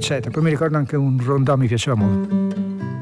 eccetera. Poi mi ricordo anche un rondò, mi piaceva molto.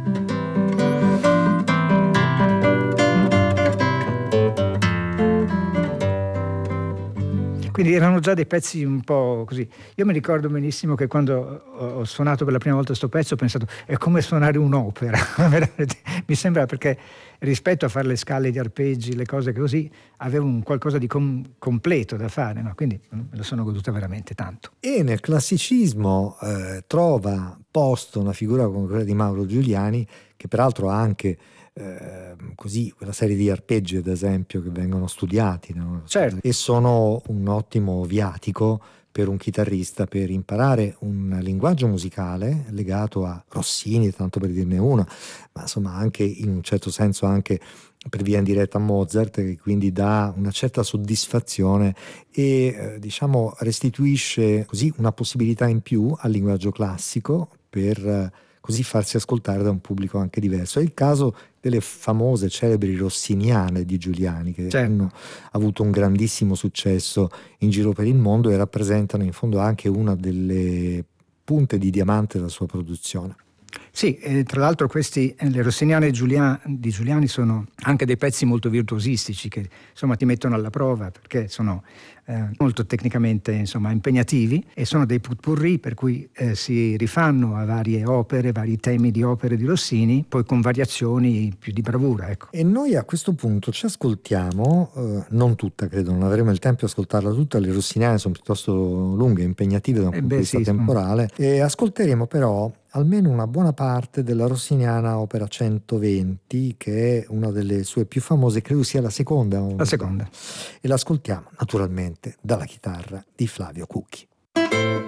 Quindi erano già dei pezzi un po' così. Io mi ricordo benissimo che quando ho suonato per la prima volta sto pezzo ho pensato è come suonare un'opera. Mi sembra, perché rispetto a fare le scale di arpeggi, le cose così, avevo un qualcosa di completo da fare, no? Quindi me lo sono goduta veramente tanto. E nel classicismo trova posto una figura come quella di Mauro Giuliani, che peraltro ha anche così quella serie di arpeggi, ad esempio, che vengono studiati, no? Certo. E sono un ottimo viatico per un chitarrista per imparare un linguaggio musicale legato a Rossini, tanto per dirne uno, ma insomma anche in un certo senso anche per via indiretta a Mozart, che quindi dà una certa soddisfazione e diciamo restituisce così una possibilità in più al linguaggio classico per così farsi ascoltare da un pubblico anche diverso. È il caso delle famose, celebri rossiniane di Giuliani, che certo. hanno avuto un grandissimo successo in giro per il mondo e rappresentano in fondo anche una delle punte di diamante della sua produzione. Sì, tra l'altro le rossiniane di Giuliani sono anche dei pezzi molto virtuosistici che insomma ti mettono alla prova, perché sono molto tecnicamente insomma impegnativi e sono dei potpourri per cui si rifanno a varie opere, vari temi di opere di Rossini, poi con variazioni più di bravura, ecco. E noi a questo punto ci ascoltiamo, non tutta, credo, non avremo il tempo di ascoltarla tutta, le rossiniane sono piuttosto lunghe e impegnative da un punto di vista temporale, e ascolteremo però almeno una buona parte della rossiniana opera 120, che è una delle sue più famose, credo sia la seconda. La seconda. E l'ascoltiamo naturalmente dalla chitarra di Flavio Cucchi.